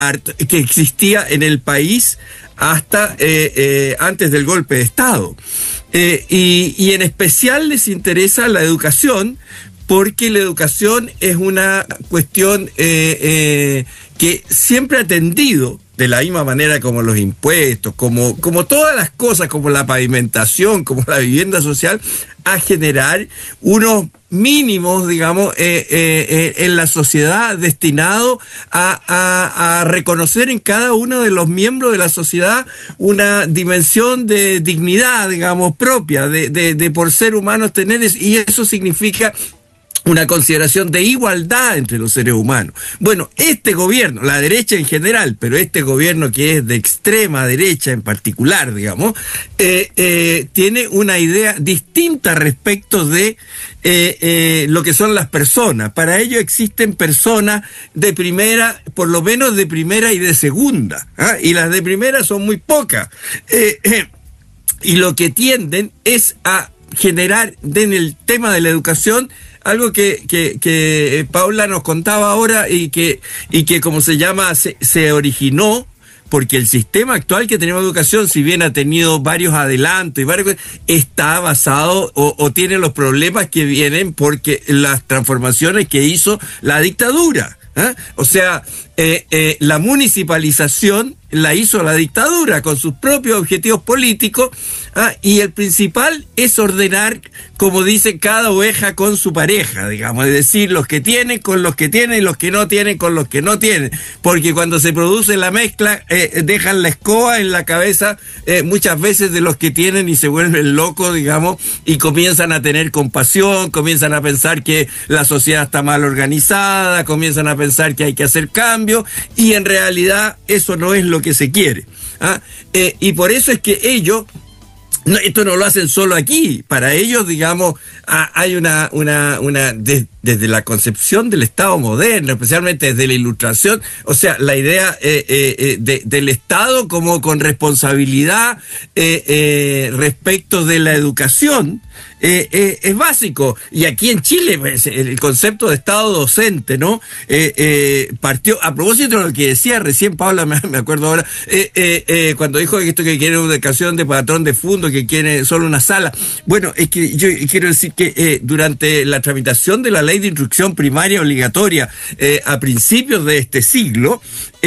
que existía en el país hasta antes del golpe de Estado. Y en especial les interesa la educación, porque la educación es una cuestión que siempre ha tendido, de la misma manera como los impuestos, como todas las cosas, como la pavimentación, como la vivienda social, a generar unos mínimos, digamos, en la sociedad, destinado a reconocer en cada uno de los miembros de la sociedad una dimensión de dignidad, digamos, propia, de por ser humanos tener, y eso significa una consideración de igualdad entre los seres humanos. Bueno, este gobierno, la derecha en general, pero este gobierno que es de extrema derecha en particular, digamos, tiene una idea distinta respecto de lo que son las personas. Para ello existen personas de primera, por lo menos de primera y de segunda, y las de primera son muy pocas. Y lo que tienden es a generar en el tema de la educación algo que Paula nos contaba ahora y que como se llama, se originó porque el sistema actual que tenemos de educación, si bien ha tenido varios adelantos y está basado o tiene los problemas que vienen porque las transformaciones que hizo la dictadura. O sea, la municipalización la hizo la dictadura con sus propios objetivos políticos, y el principal es ordenar, como dice, cada oveja con su pareja, digamos, es decir, los que tienen con los que tienen y los que no tienen con los que no tienen, porque cuando se produce la mezcla dejan la escoba en la cabeza muchas veces de los que tienen y se vuelven locos, digamos, y comienzan a tener compasión, comienzan a pensar que la sociedad está mal organizada, comienzan a pensar que hay que hacer cambios, y en realidad eso no es lo que se quiere. Y por eso es que ellos, esto no lo hacen solo aquí, para ellos, digamos, hay desde la concepción del Estado moderno, especialmente desde la Ilustración, o sea, la idea del Estado como con responsabilidad respecto de la educación, es básico. Y aquí en Chile, pues, el concepto de Estado docente, ¿no? Partió, a propósito de lo que decía recién Paula, me acuerdo ahora, cuando dijo esto que quiere una educación de patrón de fondo, que quiere solo una sala. Bueno, es que yo quiero decir que durante la tramitación de la ley de instrucción primaria obligatoria a principios de este siglo,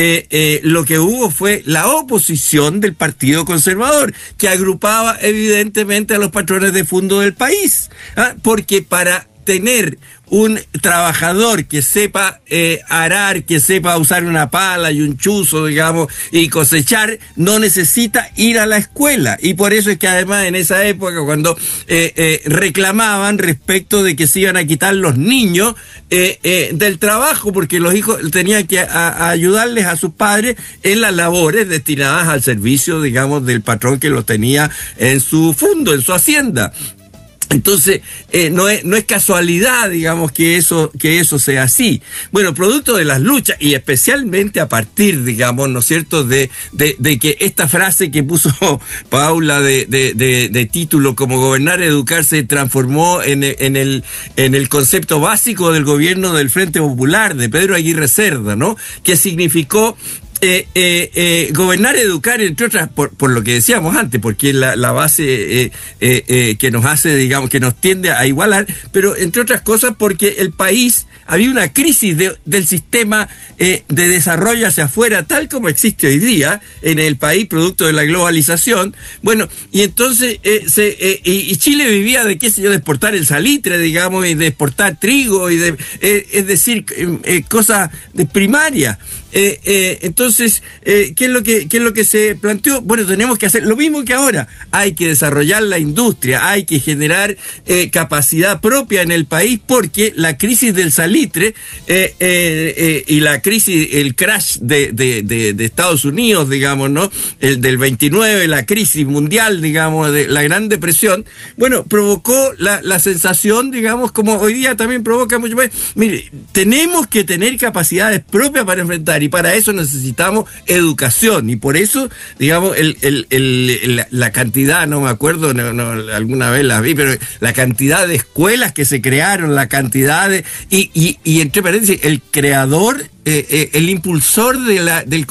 lo que hubo fue la oposición del Partido Conservador, que agrupaba evidentemente a los patrones de fondo del país, porque para tener un trabajador que sepa arar, que sepa usar una pala y un chuzo, digamos, y cosechar, no necesita ir a la escuela. Y por eso es que además en esa época, cuando reclamaban respecto de que se iban a quitar los niños del trabajo, porque los hijos tenían que ayudarles a sus padres en las labores destinadas al servicio, digamos, del patrón que los tenía en su fondo, en su hacienda. Entonces, no es casualidad, digamos, que eso sea así. Bueno, producto de las luchas, y especialmente a partir, digamos, ¿no es cierto?, de que esta frase que puso Paula de título como gobernar y educar se transformó en el concepto básico del gobierno del Frente Popular, de Pedro Aguirre Cerda, ¿no?, que significó gobernar y educar, entre otras, por lo que decíamos antes, porque es la base que nos hace, digamos, que nos tiende a igualar, pero entre otras cosas porque el país, había una crisis del sistema de desarrollo hacia afuera, tal como existe hoy día en el país, producto de la globalización. Bueno, y entonces y Chile vivía de, qué sé yo, de exportar el salitre, digamos, y de exportar trigo, y es decir, cosas de primaria. Entonces, ¿qué es lo que se planteó? Bueno, tenemos que hacer lo mismo que ahora. Hay que desarrollar la industria, hay que generar capacidad propia en el país, porque la crisis del salitre y la crisis, el crash de Estados Unidos, digamos, ¿no?, el del 29, la crisis mundial, digamos, de la Gran Depresión, bueno, provocó la sensación, digamos, como hoy día también provoca mucho más. Mire, tenemos que tener capacidades propias para enfrentar, y para eso necesitamos educación, y por eso, digamos, la cantidad, no me acuerdo, no, alguna vez las vi, pero la cantidad de escuelas que se crearon, la cantidad de, y entre paréntesis, el creador, el impulsor del